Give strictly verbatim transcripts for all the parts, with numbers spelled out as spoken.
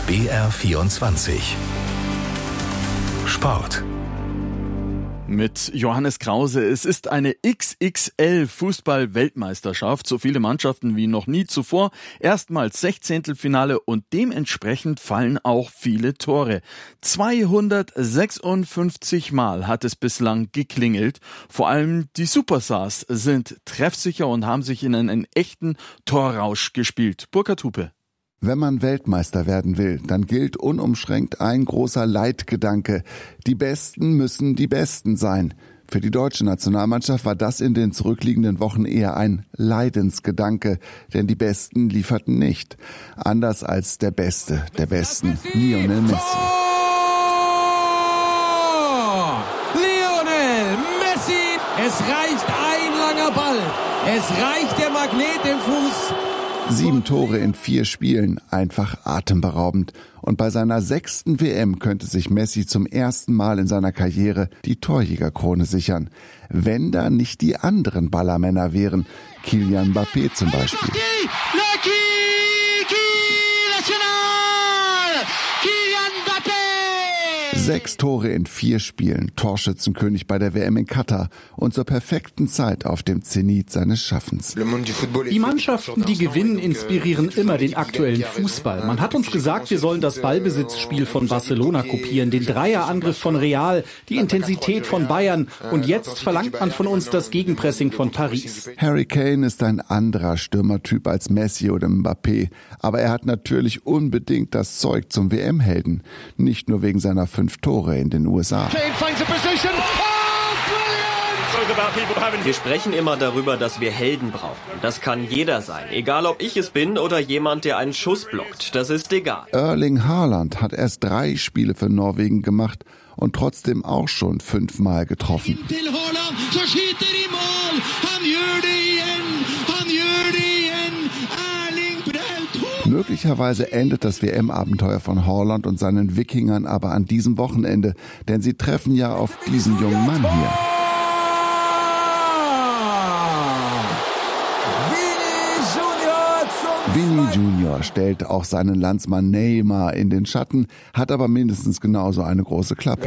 B R vierundzwanzig Sport. Mit Johannes Krause. Es ist eine X X L-Fußball-Weltmeisterschaft. So viele Mannschaften wie noch nie zuvor. Erstmals Sechzehntelfinale und dementsprechend fallen auch viele Tore. zweihundertsechsundfünfzig Mal hat es bislang geklingelt. Vor allem die Superstars sind treffsicher und haben sich in einen echten Torrausch gespielt. Burkhard Hupe. Wenn man Weltmeister werden will, dann gilt unumschränkt ein großer Leitgedanke. Die Besten müssen die Besten sein. Für die deutsche Nationalmannschaft war das in den zurückliegenden Wochen eher ein Leidensgedanke, denn die Besten lieferten nicht. Anders als der Beste der Besten, Lionel Messi. Oh! Lionel Messi! Es reicht ein langer Ball. Es reicht der Magnet im Fuß. Sieben Tore in vier Spielen, einfach atemberaubend. Und bei seiner sechsten W M könnte sich Messi zum ersten Mal in seiner Karriere die Torjägerkrone sichern. Wenn da nicht die anderen Ballermänner wären, Kylian Mbappé zum Beispiel. Sechs Tore in vier Spielen, Torschützenkönig bei der W M in Katar und zur perfekten Zeit auf dem Zenit seines Schaffens. Die Mannschaften, die gewinnen, inspirieren immer den aktuellen Fußball. Man hat uns gesagt, wir sollen das Ballbesitzspiel von Barcelona kopieren, den Dreierangriff von Real, die Intensität von Bayern und jetzt verlangt man von uns das Gegenpressing von Paris. Harry Kane ist ein anderer Stürmertyp als Messi oder Mbappé, aber er hat natürlich unbedingt das Zeug zum W M-Helden, nicht nur wegen seiner fünf Tore in den U S A. Wir sprechen immer darüber, dass wir Helden brauchen. Das kann jeder sein. Egal, ob ich es bin oder jemand, der einen Schuss blockt. Das ist egal. Erling Haaland hat erst drei Spiele für Norwegen gemacht und trotzdem auch schon fünfmal getroffen. Möglicherweise endet das W M-Abenteuer von Haaland und seinen Wikingern aber an diesem Wochenende, denn sie treffen ja auf diesen jungen Mann hier. Vini Junior stellt auch seinen Landsmann Neymar in den Schatten, hat aber mindestens genauso eine große Klappe.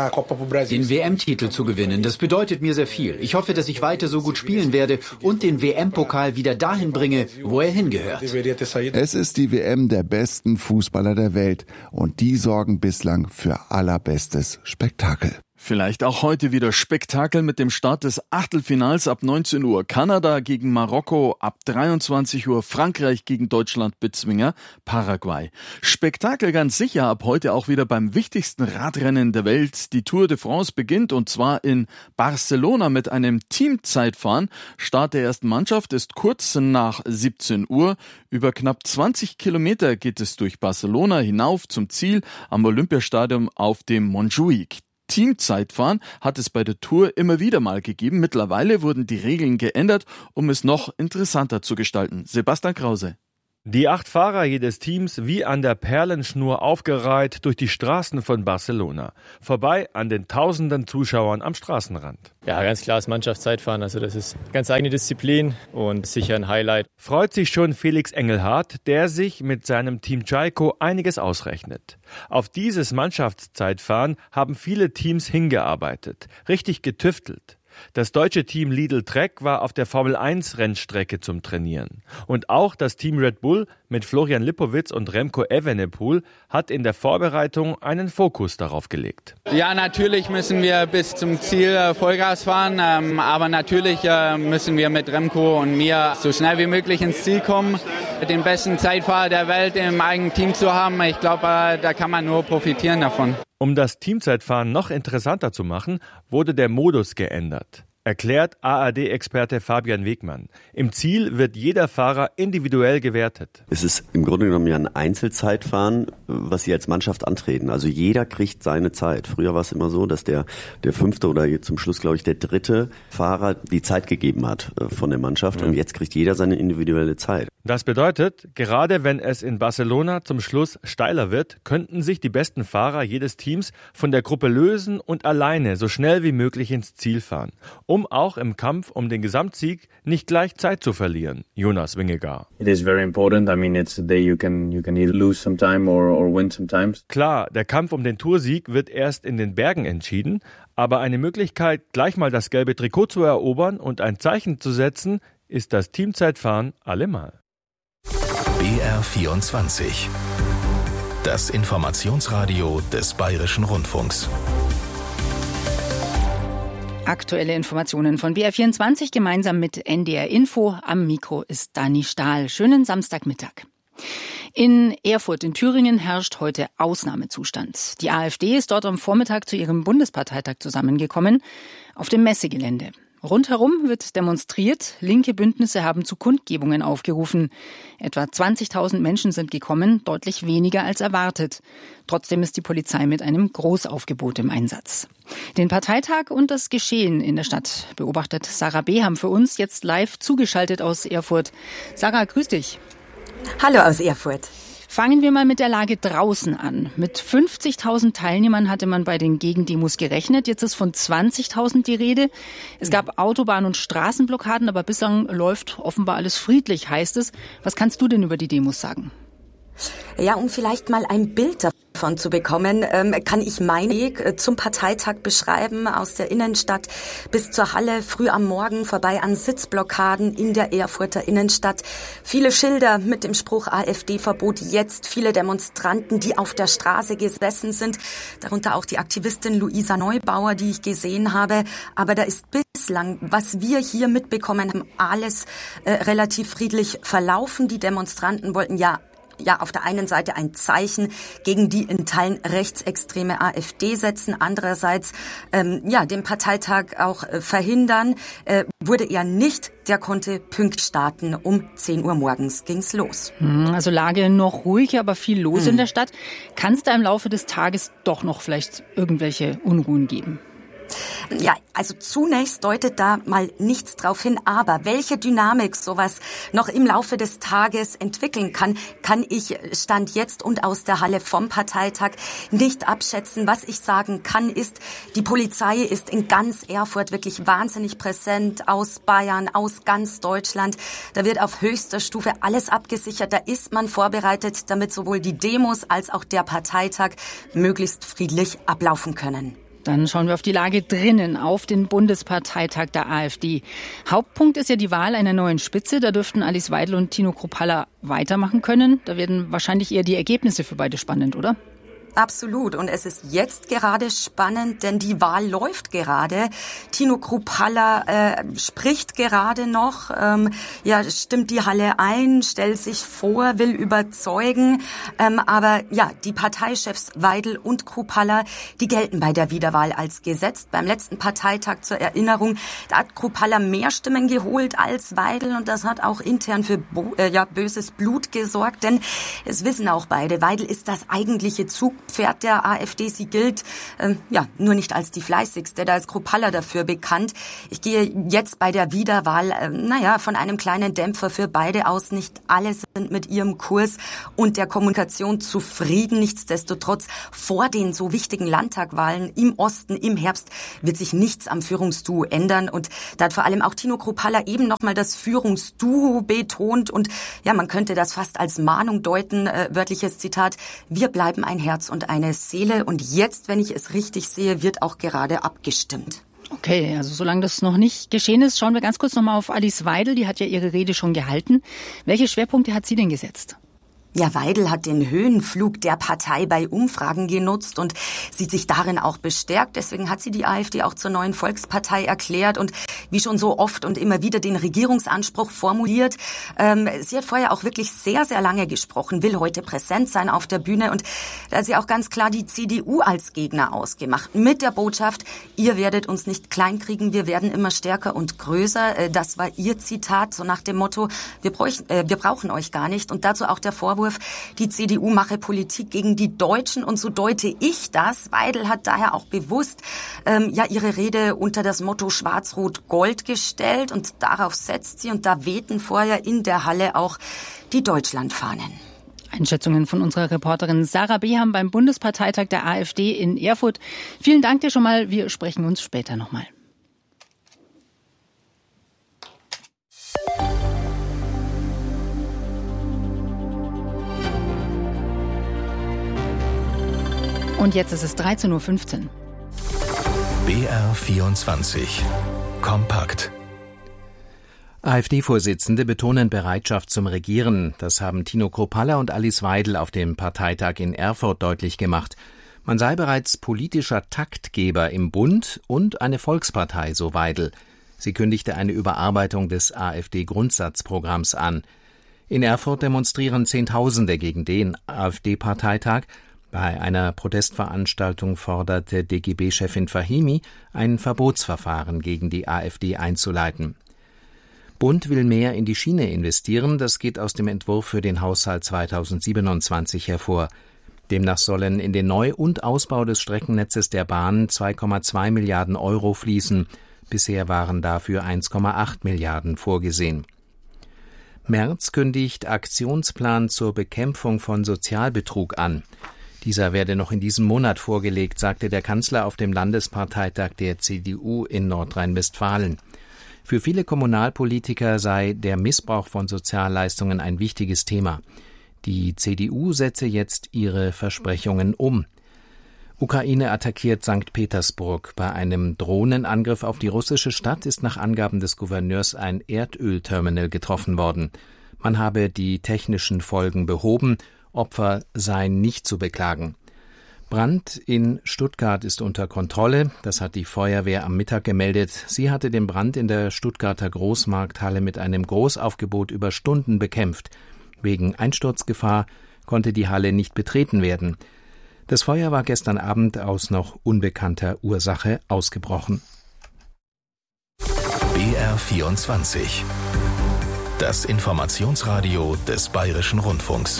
Den W M-Titel zu gewinnen, das bedeutet mir sehr viel. Ich hoffe, dass ich weiter so gut spielen werde und den W M-Pokal wieder dahin bringe, wo er hingehört. Es ist die W M der besten Fußballer der Welt und die sorgen bislang für allerbestes Spektakel. Vielleicht auch heute wieder Spektakel mit dem Start des Achtelfinals ab neunzehn Uhr. Kanada gegen Marokko, ab dreiundzwanzig Uhr Frankreich gegen Deutschland Bezwinger, Paraguay. Spektakel ganz sicher ab heute auch wieder beim wichtigsten Radrennen der Welt. Die Tour de France beginnt und zwar in Barcelona mit einem Teamzeitfahren. Start der ersten Mannschaft ist kurz nach siebzehn Uhr. Über knapp zwanzig Kilometer geht es durch Barcelona hinauf zum Ziel am Olympiastadion auf dem Montjuic. Teamzeitfahren hat es bei der Tour immer wieder mal gegeben. Mittlerweile wurden die Regeln geändert, um es noch interessanter zu gestalten. Sebastian Krause. Die acht Fahrer jedes Teams wie an der Perlenschnur aufgereiht durch die Straßen von Barcelona. Vorbei an den tausenden Zuschauern am Straßenrand. Ja, ganz klar das Mannschaftszeitfahren. Also das ist ganz eigene Disziplin und sicher ein Highlight. Freut sich schon Felix Engelhardt, der sich mit seinem Team Jayco einiges ausrechnet. Auf dieses Mannschaftszeitfahren haben viele Teams hingearbeitet, richtig getüftelt. Das deutsche Team Lidl Trek war auf der Formel eins Rennstrecke zum Trainieren. Und auch das Team Red Bull mit Florian Lipowitz und Remco Evenepoel hat in der Vorbereitung einen Fokus darauf gelegt. Ja, natürlich müssen wir bis zum Ziel Vollgas fahren, ähm, aber natürlich äh, müssen wir mit Remco und mir so schnell wie möglich ins Ziel kommen. Den besten Zeitfahrer der Welt im eigenen Team zu haben, ich glaube, äh, da kann man nur profitieren davon. Um das Teamzeitfahren noch interessanter zu machen, wurde der Modus geändert. Erklärt A R D-Experte Fabian Wegmann. Im Ziel wird jeder Fahrer individuell gewertet. Es ist im Grunde genommen ja ein Einzelzeitfahren, was sie als Mannschaft antreten. Also jeder kriegt seine Zeit. Früher war es immer so, dass der, der fünfte oder zum Schluss, glaube ich, der dritte Fahrer die Zeit gegeben hat von der Mannschaft. Und jetzt kriegt jeder seine individuelle Zeit. Das bedeutet, gerade wenn es in Barcelona zum Schluss steiler wird, könnten sich die besten Fahrer jedes Teams von der Gruppe lösen und alleine so schnell wie möglich ins Ziel fahren, um auch im Kampf um den Gesamtsieg nicht gleich Zeit zu verlieren. Jonas Wingegaard. It is very important. I mean, it's a day you can you can either lose sometime or or win sometimes. Klar, der Kampf um den Toursieg wird erst in den Bergen entschieden, aber eine Möglichkeit, gleich mal das gelbe Trikot zu erobern und ein Zeichen zu setzen, ist das Teamzeitfahren allemal. B R vierundzwanzig. Das Informationsradio des Bayerischen Rundfunks. Aktuelle Informationen von B R vierundzwanzig gemeinsam mit N D R Info. Am Mikro ist Dani Stahl. Schönen Samstagmittag. In Erfurt in Thüringen herrscht heute Ausnahmezustand. Die AfD ist dort am Vormittag zu ihrem Bundesparteitag zusammengekommen, auf dem Messegelände. Rundherum wird demonstriert. Linke Bündnisse haben zu Kundgebungen aufgerufen. Etwa zwanzigtausend Menschen sind gekommen, deutlich weniger als erwartet. Trotzdem ist die Polizei mit einem Großaufgebot im Einsatz. Den Parteitag und das Geschehen in der Stadt beobachtet Sarah Beham für uns jetzt live zugeschaltet aus Erfurt. Sarah, grüß dich. Hallo aus Erfurt. Fangen wir mal mit der Lage draußen an. Mit fünfzigtausend Teilnehmern hatte man bei den Gegendemos gerechnet. Jetzt ist von zwanzigtausend die Rede. Es gab Autobahn- und Straßenblockaden, aber bislang läuft offenbar alles friedlich, heißt es. Was kannst du denn über die Demos sagen? Ja, um vielleicht mal ein Bild davon zu bekommen, ähm, kann ich meinen Weg zum Parteitag beschreiben, aus der Innenstadt bis zur Halle, früh am Morgen vorbei an Sitzblockaden in der Erfurter Innenstadt. Viele Schilder mit dem Spruch AfD-Verbot jetzt, viele Demonstranten, die auf der Straße gesessen sind, darunter auch die Aktivistin Luisa Neubauer, die ich gesehen habe. Aber da ist bislang, was wir hier mitbekommen haben, alles äh, relativ friedlich verlaufen. Die Demonstranten wollten ja ja auf der einen Seite ein Zeichen gegen die in Teilen rechtsextreme AfD setzen, andererseits ähm, ja den Parteitag auch äh, verhindern. Äh, wurde er nicht, der konnte pünktlich starten. Um zehn Uhr morgens ging's los. Also Lage noch ruhig, aber viel los hm. in der Stadt. Kann es da im Laufe des Tages doch noch vielleicht irgendwelche Unruhen geben? Ja, also zunächst deutet da mal nichts drauf hin, aber welche Dynamik sowas noch im Laufe des Tages entwickeln kann, kann ich Stand jetzt und aus der Halle vom Parteitag nicht abschätzen. Was ich sagen kann, ist, die Polizei ist in ganz Erfurt wirklich wahnsinnig präsent, aus Bayern, aus ganz Deutschland. Da wird auf höchster Stufe alles abgesichert, da ist man vorbereitet, damit sowohl die Demos als auch der Parteitag möglichst friedlich ablaufen können. Dann schauen wir auf die Lage drinnen, auf den Bundesparteitag der AfD. Hauptpunkt ist ja die Wahl einer neuen Spitze. Da dürften Alice Weidel und Tino Kruppalla weitermachen können. Da werden wahrscheinlich eher die Ergebnisse für beide spannend, oder? Absolut. Und es ist jetzt gerade spannend, denn die Wahl läuft gerade. Tino Kruppalla äh, spricht gerade noch, ähm, ja, stimmt die Halle ein, stellt sich vor, will überzeugen. Ähm, aber ja, die Parteichefs Weidel und Kruppalla, die gelten bei der Wiederwahl als gesetzt. Beim letzten Parteitag zur Erinnerung, da hat Kruppalla mehr Stimmen geholt als Weidel und das hat auch intern für bo- äh, ja, böses Blut gesorgt, denn es wissen auch beide, Weidel ist das eigentliche Zug Pferd der AfD. Sie gilt ähm, ja nur nicht als die fleißigste, da ist Kruppalla dafür bekannt. Ich gehe jetzt bei der Wiederwahl, äh, naja, von einem kleinen Dämpfer für beide aus. Nicht alle sind mit ihrem Kurs und der Kommunikation zufrieden. Nichtsdestotrotz, vor den so wichtigen Landtagwahlen im Osten im Herbst wird sich nichts am Führungsduo ändern. Und da hat vor allem auch Tino Kruppalla eben nochmal das Führungsduo betont. Und ja, man könnte das fast als Mahnung deuten, äh, wörtliches Zitat, wir bleiben ein Herz und eine Seele. Und jetzt, wenn ich es richtig sehe, wird auch gerade abgestimmt. Okay, also solange das noch nicht geschehen ist, schauen wir ganz kurz nochmal auf Alice Weidel. Die hat ja ihre Rede schon gehalten. Welche Schwerpunkte hat sie denn gesetzt? Ja, Weidel hat den Höhenflug der Partei bei Umfragen genutzt und sieht sich darin auch bestärkt. Deswegen hat sie die AfD auch zur neuen Volkspartei erklärt und wie schon so oft und immer wieder den Regierungsanspruch formuliert. Ähm, sie hat vorher auch wirklich sehr, sehr lange gesprochen, will heute präsent sein auf der Bühne und da hat sie auch ganz klar die C D U als Gegner ausgemacht. Mit der Botschaft, ihr werdet uns nicht kleinkriegen, wir werden immer stärker und größer. Das war ihr Zitat, so nach dem Motto, wir, bräuch, äh, wir brauchen euch gar nicht. Und dazu auch der Vorwurf, Vorwurf, die C D U mache Politik gegen die Deutschen und so deute ich das. Weidel hat daher auch bewusst ähm, ja ihre Rede unter das Motto Schwarz-Rot-Gold gestellt und darauf setzt sie und da wehten vorher in der Halle auch die Deutschlandfahnen. Einschätzungen von unserer Reporterin Sarah Beham beim Bundesparteitag der AfD in Erfurt. Vielen Dank dir schon mal. Wir sprechen uns später nochmal. Und jetzt ist es dreizehn Uhr fünfzehn. B R vierundzwanzig. Kompakt. AfD-Vorsitzende betonen Bereitschaft zum Regieren. Das haben Tino Kruppalla und Alice Weidel auf dem Parteitag in Erfurt deutlich gemacht. Man sei bereits politischer Taktgeber im Bund und eine Volkspartei, so Weidel. Sie kündigte eine Überarbeitung des AfD-Grundsatzprogramms an. In Erfurt demonstrieren Zehntausende gegen den AfD-Parteitag. Bei einer Protestveranstaltung forderte D G B-Chefin Fahimi, ein Verbotsverfahren gegen die AfD einzuleiten. Bund will mehr in die Schiene investieren, das geht aus dem Entwurf für den Haushalt zweitausendsiebenundzwanzig hervor. Demnach sollen in den Neu- und Ausbau des Streckennetzes der Bahn zwei Komma zwei Milliarden Euro fließen. Bisher waren dafür eins Komma acht Milliarden vorgesehen. Merz kündigt Aktionsplan zur Bekämpfung von Sozialbetrug an. Dieser werde noch in diesem Monat vorgelegt, sagte der Kanzler auf dem Landesparteitag der C D U in Nordrhein-Westfalen. Für viele Kommunalpolitiker sei der Missbrauch von Sozialleistungen ein wichtiges Thema. Die C D U setze jetzt ihre Versprechungen um. Ukraine attackiert Sankt Petersburg. Bei einem Drohnenangriff auf die russische Stadt ist nach Angaben des Gouverneurs ein Erdölterminal getroffen worden. Man habe die technischen Folgen behoben, Opfer seien nicht zu beklagen. Brand in Stuttgart ist unter Kontrolle, das hat die Feuerwehr am Mittag gemeldet. Sie hatte den Brand in der Stuttgarter Großmarkthalle mit einem Großaufgebot über Stunden bekämpft. Wegen Einsturzgefahr konnte die Halle nicht betreten werden. Das Feuer war gestern Abend aus noch unbekannter Ursache ausgebrochen. B R vierundzwanzig. Das Informationsradio des Bayerischen Rundfunks.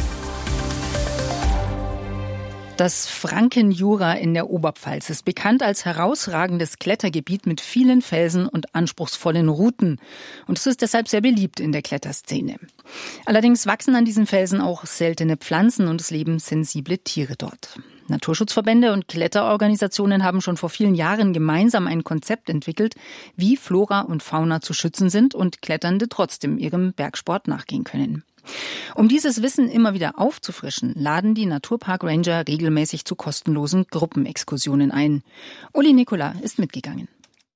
Das Frankenjura in der Oberpfalz ist bekannt als herausragendes Klettergebiet mit vielen Felsen und anspruchsvollen Routen. Und es ist deshalb sehr beliebt in der Kletterszene. Allerdings wachsen an diesen Felsen auch seltene Pflanzen und es leben sensible Tiere dort. Naturschutzverbände und Kletterorganisationen haben schon vor vielen Jahren gemeinsam ein Konzept entwickelt, wie Flora und Fauna zu schützen sind und Kletternde trotzdem ihrem Bergsport nachgehen können. Um dieses Wissen immer wieder aufzufrischen, laden die Naturpark-Ranger regelmäßig zu kostenlosen Gruppenexkursionen ein. Uli Nikola ist mitgegangen.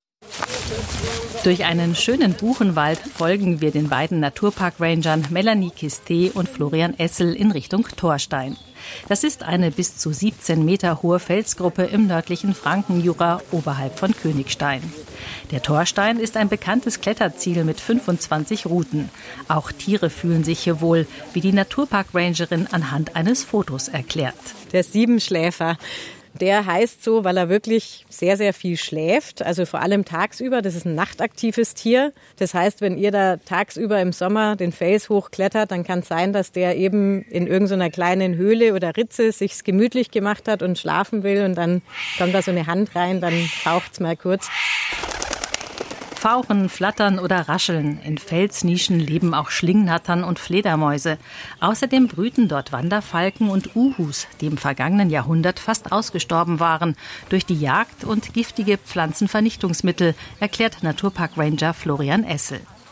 Durch einen schönen Buchenwald folgen wir den beiden Naturpark-Rangern Melanie Kiste und Florian Essel in Richtung Torstein. Das ist eine bis zu siebzehn Meter hohe Felsgruppe im nördlichen Frankenjura oberhalb von Königstein. Der Torstein ist ein bekanntes Kletterziel mit fünfundzwanzig Routen. Auch Tiere fühlen sich hier wohl, wie die Naturpark-Rangerin anhand eines Fotos erklärt. Der Siebenschläfer. Der heißt so, weil er wirklich sehr, sehr viel schläft, also vor allem tagsüber. Das ist ein nachtaktives Tier. Das heißt, wenn ihr da tagsüber im Sommer den Fels hochklettert, dann kann es sein, dass der eben in irgendeiner kleinen Höhle oder Ritze sich's gemütlich gemacht hat und schlafen will und dann kommt da so eine Hand rein, dann faucht's mal kurz. Fauchen, flattern oder rascheln. In Felsnischen leben auch Schlingnattern und Fledermäuse. Außerdem brüten dort Wanderfalken und Uhus, die im vergangenen Jahrhundert fast ausgestorben waren, durch die Jagd und giftige Pflanzenvernichtungsmittel, erklärt Naturpark-Ranger Florian Essel.